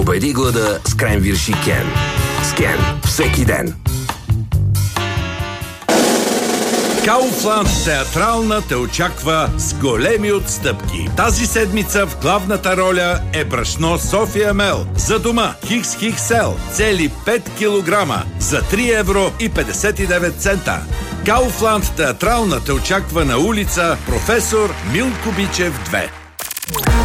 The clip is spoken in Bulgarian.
Победи глада с Кренвирши Кен. С Кен всеки ден. Кауфланд театрална те очаква с големи отстъпки. Тази седмица в главната роля е брашно София Мел. За дома XXL цели 5 кг за 3,59 евро. Кауфланд театрална те очаква на улица Професор Милко Бичев 2.